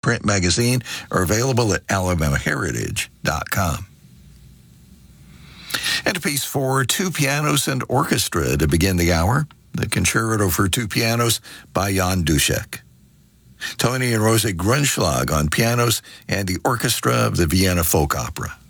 print magazine are available at AlabamaHeritage.com. And a piece for two pianos and orchestra to begin the hour, the Concerto for Two Pianos by Jan Dušek. Tony and Rosa Grunschlag on pianos and the orchestra of the Vienna Folk Opera.